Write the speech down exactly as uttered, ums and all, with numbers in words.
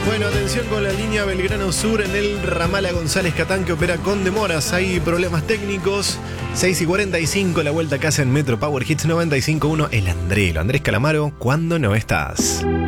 Bueno, atención con la línea Belgrano Sur en el ramal a González Catán que opera con demoras. Hay problemas técnicos. seis y cuarenta y cinco, la vuelta a casa en Metro Power Hits noventa y cinco punto uno. El Andrelo, Andrés Calamaro, ¿cuándo no estás?